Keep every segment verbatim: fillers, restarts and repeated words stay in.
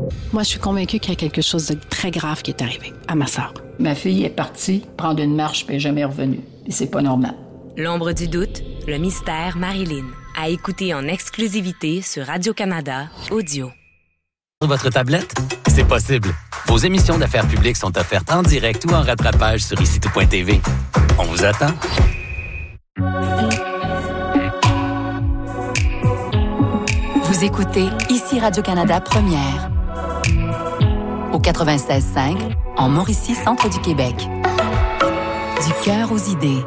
Moi, je suis convaincue qu'il y a quelque chose de très grave qui est arrivé à ma sœur. Ma fille est partie prendre une marche puis elle n'est jamais revenue. Et c'est pas normal. L'ombre du doute, le mystère Marilyn. À écouter en exclusivité sur Radio-Canada Audio. Votre tablette? C'est possible. Vos émissions d'affaires publiques sont offertes en direct ou en rattrapage sur ici tout point t v. On vous attend. Vous écoutez ici Radio-Canada Première. Au quatre-vingt-seize cinq, en Mauricie, centre du Québec. Du cœur aux idées.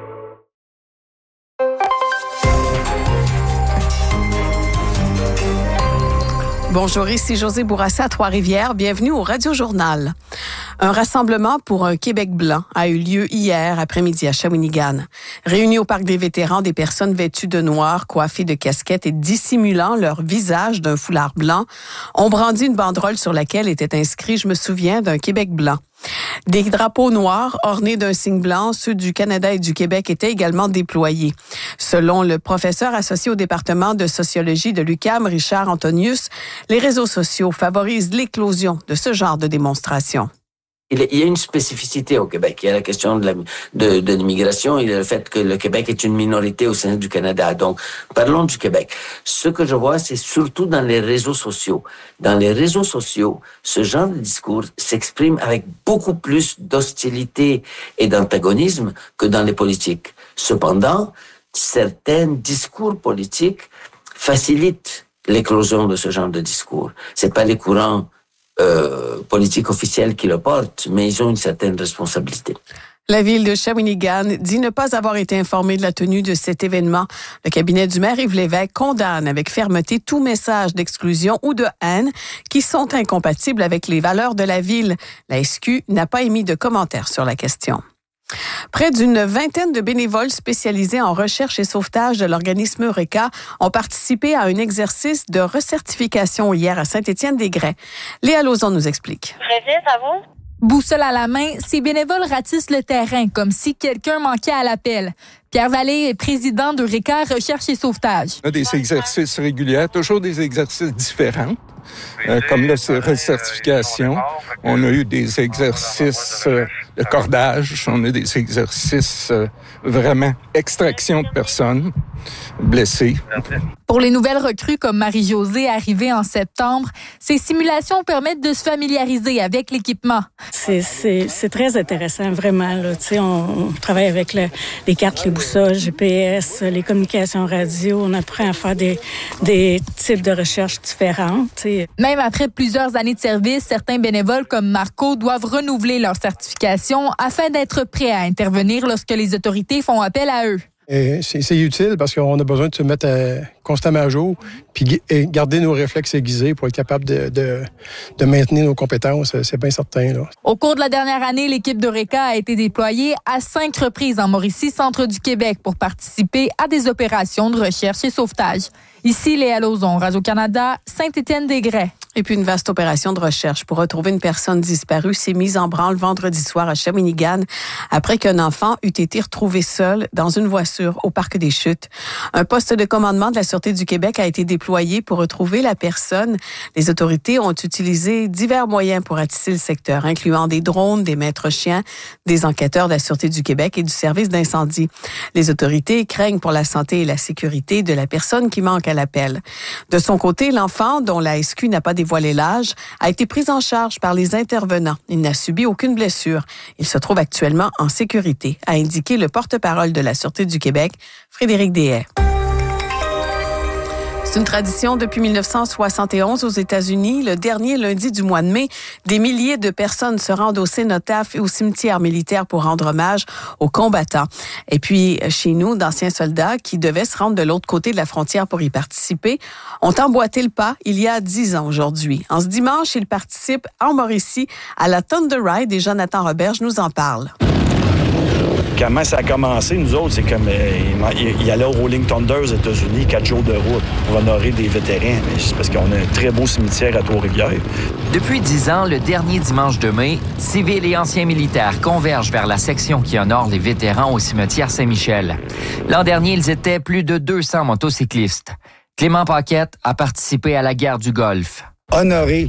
Bonjour, ici Josée Bourassa à Trois-Rivières. Bienvenue au Radio-Journal. Un rassemblement pour un Québec blanc a eu lieu hier après-midi à Shawinigan. Réunis au Parc des vétérans, des personnes vêtues de noir, coiffées de casquettes et dissimulant leur visage d'un foulard blanc ont brandi une banderole sur laquelle était inscrit « Je me souviens d'un Québec blanc ». Des drapeaux noirs ornés d'un signe blanc, ceux du Canada et du Québec, étaient également déployés. Selon le professeur associé au département de sociologie de l'U Q A M, Richard Antonius, les réseaux sociaux favorisent l'éclosion de ce genre de démonstration. Il y a une spécificité au Québec. Il y a la question de, la, de, de l'immigration. Il y a le fait que le Québec est une minorité au sein du Canada. Donc, parlons du Québec. Ce que je vois, c'est surtout dans les réseaux sociaux. Dans les réseaux sociaux, ce genre de discours s'exprime avec beaucoup plus d'hostilité et d'antagonisme que dans les politiques. Cependant, certains discours politiques facilitent l'éclosion de ce genre de discours. C'est pas les courants Euh, politique officielle qui le portent, mais ils ont une certaine responsabilité. La ville de Shawinigan dit ne pas avoir été informée de la tenue de cet événement. Le cabinet du maire Yves Lévesque condamne avec fermeté tout message d'exclusion ou de haine qui sont incompatibles avec les valeurs de la ville. La S Q n'a pas émis de commentaires sur la question. Près d'une vingtaine de bénévoles spécialisés en recherche et sauvetage de l'organisme Eureka ont participé à un exercice de recertification hier à Saint-Étienne-des-Grès. Léa Lauzon nous explique. Très vite, à vous. Boussole à la main, ces bénévoles ratissent le terrain comme si quelqu'un manquait à l'appel. Pierre Vallée est président d'Eureka Recherche et Sauvetage. On a des exercices réguliers, toujours des exercices différents. Euh, comme la recertification, on a eu des exercices euh, de cordage, on a des exercices euh, vraiment extraction de personnes blessées. Pour les nouvelles recrues comme Marie-Josée arrivée en septembre, ces simulations permettent de se familiariser avec l'équipement. C'est, c'est, c'est très intéressant, vraiment. Là. Tu sais, on, on travaille avec le, les cartes, les boussoles, G P S, les communications radio. On apprend à faire des, des types de recherches différentes. Tu sais. Même après plusieurs années de service, certains bénévoles comme Marco doivent renouveler leur certification afin d'être prêts à intervenir lorsque les autorités font appel à eux. Et c'est, c'est utile parce qu'on a besoin de se mettre à, constamment à jour puis et garder nos réflexes aiguisés pour être capable de, de, de maintenir nos compétences, c'est bien certain. Là. Au cours de la dernière année, l'équipe d'Eureka a été déployée à cinq reprises en Mauricie, centre du Québec, pour participer à des opérations de recherche et sauvetage. Ici, Léa Lauzon, Radio-Canada, Saint-Étienne-des-Grès. Et puis une vaste opération de recherche pour retrouver une personne disparue s'est mise en branle vendredi soir à Shawinigan après qu'un enfant eût été retrouvé seul dans une voiture au Parc des Chutes. Un poste de commandement de la Sûreté du Québec a été déployé pour retrouver la personne. Les autorités ont utilisé divers moyens pour ratisser le secteur, incluant des drones, des maîtres chiens, des enquêteurs de la Sûreté du Québec et du service d'incendie. Les autorités craignent pour la santé et la sécurité de la personne qui manque à l'appel. De son côté, l'enfant, dont la S Q n'a pas dévoilé l'âge, a été pris en charge par les intervenants. Il n'a subi aucune blessure. Il se trouve actuellement en sécurité, a indiqué le porte-parole de la Sûreté du Québec, Frédéric Deshaies. C'est une tradition depuis mille neuf cent soixante et onze aux États-Unis. Le dernier lundi du mois de mai, des milliers de personnes se rendent au cénotaphe et au cimetière militaire pour rendre hommage aux combattants. Et puis, chez nous, d'anciens soldats qui devaient se rendre de l'autre côté de la frontière pour y participer ont emboîté le pas il y a dix ans aujourd'hui. En ce dimanche, ils participent en Mauricie à la Thunder Ride et Jonathan Roberge nous en parle. Comment ça a commencé, nous autres, c'est comme euh, il, il allait au Rolling Thunder aux États-Unis, quatre jours de route pour honorer des vétérans. Mais c'est parce qu'on a un très beau cimetière à Trois-Rivières. Depuis dix ans, le dernier dimanche de mai, civils et anciens militaires convergent vers la section qui honore les vétérans au cimetière Saint-Michel. L'an dernier, ils étaient plus de deux cents motocyclistes. Clément Paquette a participé à la guerre du Golfe. Honorer